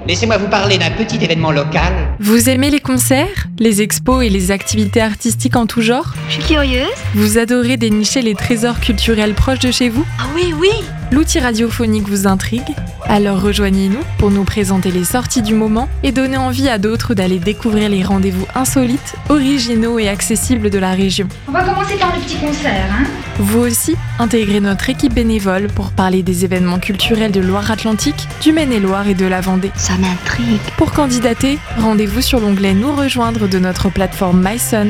laissez-moi vous parler d'un petit événement local. Vous aimez les concerts, les expos et les activités artistiques en tout genre ? Je suis curieuse. Vous adorez dénicher les trésors culturels proches de chez vous ? Ah oui, oui. L'outil radiophonique vous intrigue ? Alors rejoignez-nous pour nous présenter les sorties du moment et donner envie à d'autres d'aller découvrir les rendez-vous insolites, originaux et accessibles de la région. On va commencer par le petit concert, hein ? Vous aussi, intégrez notre équipe bénévole pour parler des événements culturels de Loire-Atlantique, du Maine-et-Loire et de la Vendée. Ça m'intrigue. Pour candidater, rendez-vous sur l'onglet Nous rejoindre de notre plateforme MySun.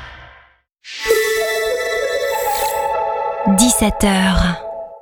17h.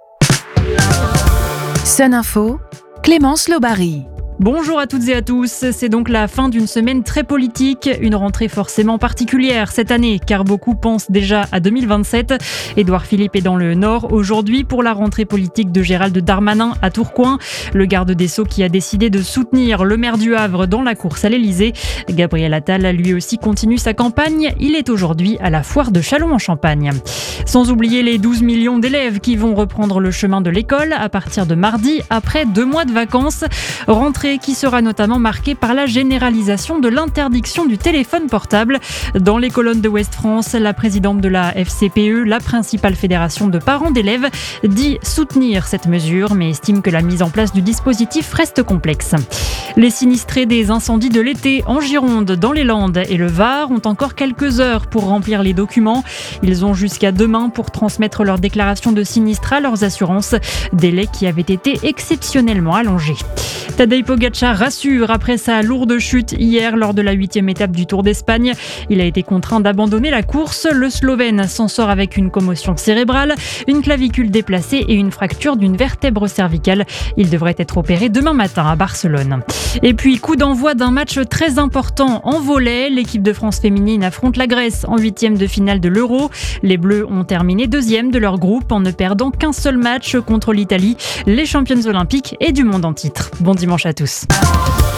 Sun Info, Clémence Lobary. Bonjour à toutes et à tous, c'est donc la fin d'une semaine très politique, une rentrée forcément particulière cette année car beaucoup pensent déjà à 2027. Édouard Philippe est dans le Nord aujourd'hui pour la rentrée politique de Gérald Darmanin à Tourcoing, le garde des Sceaux qui a décidé de soutenir le maire du Havre dans la course à l'Elysée. Gabriel Attal lui aussi continue sa campagne, il est aujourd'hui à la foire de Châlons-en-Champagne. Sans oublier les 12 millions d'élèves qui vont reprendre le chemin de l'école à partir de mardi après 2 mois de vacances. Rentrée qui sera notamment marquée par la généralisation de l'interdiction du téléphone portable. Dans les colonnes de Ouest France, la présidente de la FCPE, la principale fédération de parents d'élèves, dit soutenir cette mesure, mais estime que la mise en place du dispositif reste complexe. Les sinistrés des incendies de l'été en Gironde, dans les Landes et le Var ont encore quelques heures pour remplir les documents. Ils ont jusqu'à demain pour transmettre leur déclaration de sinistre à leurs assurances, délai qui avait été exceptionnellement allongé. Tadej Pogačar rassure après sa lourde chute hier lors de la 8e étape du Tour d'Espagne. Il a été contraint d'abandonner la course. Le Slovène s'en sort avec une commotion cérébrale, une clavicule déplacée et une fracture d'une vertèbre cervicale. Il devrait être opéré demain matin à Barcelone. Et puis, coup d'envoi d'un match très important en volley. L'équipe de France féminine affronte la Grèce en 8e de finale de l'Euro. Les Bleus ont terminé 2e de leur groupe en ne perdant qu'un seul match contre l'Italie, les championnes olympiques et du monde en titre. Bon dimanche à tous.